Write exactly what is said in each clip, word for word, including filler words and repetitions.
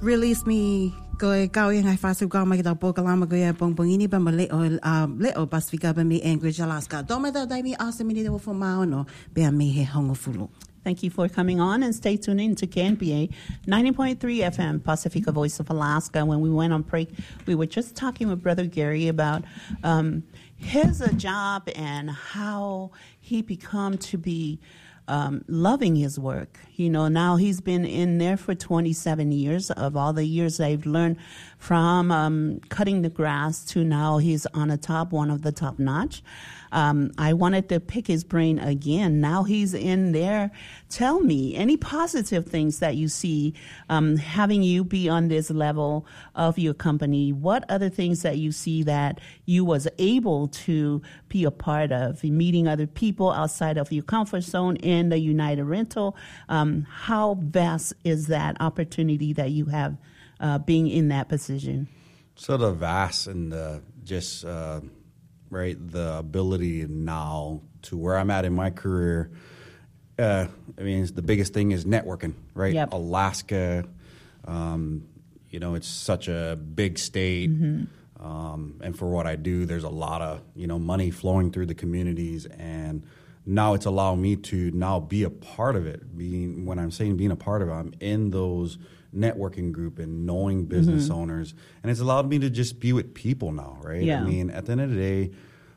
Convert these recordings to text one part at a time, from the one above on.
release me go gao yang hai fasu gao mai da bokalama go ya bong bong ini ba male o um le o pasifika ba mi Anchorage, Alaska. Do me da dai mi asemini de fo ma no be me he hongofulu. Thank you for coming on, and stay tuned in to K N P A ninety point three F M, Pacifica Voice of Alaska. When we went on break, we were just talking with Brother Gary about um, his uh, job and how he become to be um, loving his work. You know, now he's been in there for twenty-seven years. Of all the years I've learned from um, cutting the grass to now he's on a top, one of the top notch. Um, I wanted to pick his brain again. Now he's in there. Tell me any positive things that you see um, having you be on this level of your company. What other things that you see that you was able to be a part of, meeting other people outside of your comfort zone in the United Rental? Um, how vast is that opportunity that you have uh, being in that position? So the vast and the just... Uh right, the ability now to where I'm at in my career, uh, I mean, the biggest thing is networking, right? Yep. Alaska, um, you know, it's such a big state. Mm-hmm. Um, and for what I do, there's a lot of, you know, money flowing through the communities. And now it's allowing me to now be a part of it. Being, when I'm saying being a part of it, I'm in those networking group and knowing business mm-hmm. owners, and it's allowed me to just be with people now, right? Yeah. I mean, at the end of the day,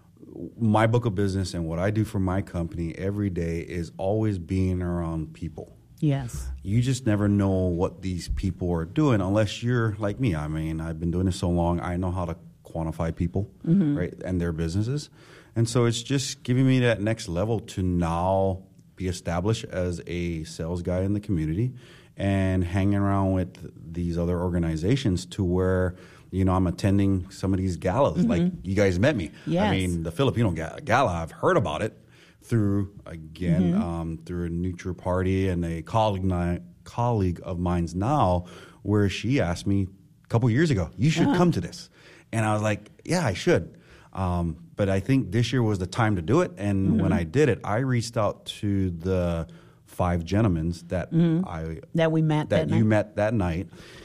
my book of business and what I do for my company every day is always being around people. Yes. You just never know what these people are doing unless you're like me. I mean, I've been doing this so long, I know how to quantify people, mm-hmm. right, and their businesses. And so it's just giving me that next level to now be established as a sales guy in the community and hanging around with these other organizations to where, you know, I'm attending some of these galas. Mm-hmm. Like you guys met me. Yes. I mean, the Filipino ga- Gala, I've heard about it through, again, mm-hmm. um, through a neutral party and a colleague, ni- colleague of mine's now, where she asked me a couple years ago, you should uh-huh. come to this. And I was like, yeah, I should. Um, but I think this year was the time to do it. And mm-hmm. when I did it, I reached out to the five gentlemen that mm-hmm. I that we met that, that you night. met that night,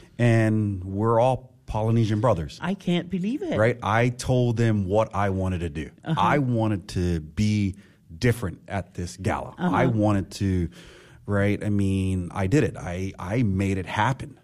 and we're all Polynesian brothers. I can't believe it. Right? I told them what I wanted to do. Uh-huh. I wanted to be different at this gala. Uh-huh. I wanted to, right? I mean, I did it. I I made it happen.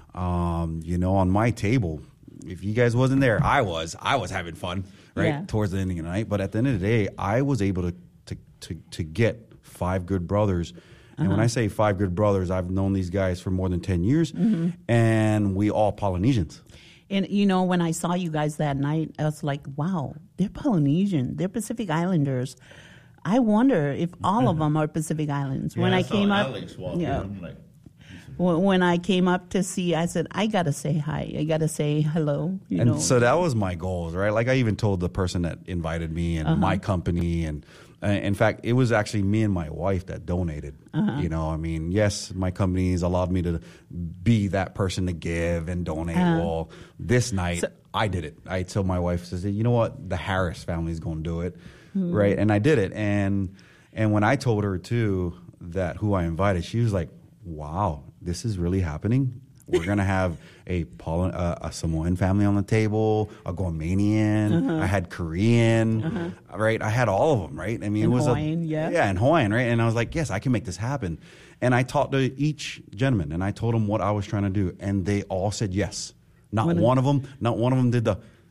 Um, you know, on my table, if you guys wasn't there, I was. I was having fun, right? Yeah. Towards the ending of the night. But at the end of the day, I was able to to to, to get five good brothers. And uh-huh. when I say five good brothers, I've known these guys for more than ten years, mm-hmm. and we all Polynesians. And, you know, when I saw you guys that night, I was like, wow, they're Polynesian. They're Pacific Islanders. I wonder if all of them are Pacific Islands. Yeah, when I, I came up, Alex walk yeah, in, like, when I came up to see, I said, I got to say hi. I got to say hello. You and know. so that was my goals, right? Like I even told the person that invited me and uh-huh. my company. And uh, in fact, it was actually me and my wife that donated. Uh-huh. You know, I mean, yes, my company's allowed me to be that person to give and donate. Uh-huh. Well, this night, so, I did it. I told my wife, I said, you know what? The Harris family's going to do it, mm-hmm. right? And I did it. And and when I told her, too, that who I invited, she was like, wow, this is really happening. We're going to have a, Poly- uh, a Samoan family on the table, a Guamanian, uh-huh. I had Korean, uh-huh. right? I had all of them, right? I mean, and it was Hawaiian, a, yeah. Yeah, and Hawaiian, right? And I was like, yes, I can make this happen. And I talked to each gentleman, and I told them what I was trying to do, and they all said yes. Not what one of them, not one of them did the,